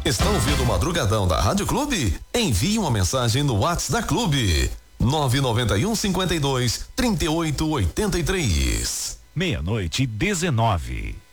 Está ouvindo o Madrugadão da Rádio Clube? Envie uma mensagem no WhatsApp da Clube. 991 52 38 83. 00:19.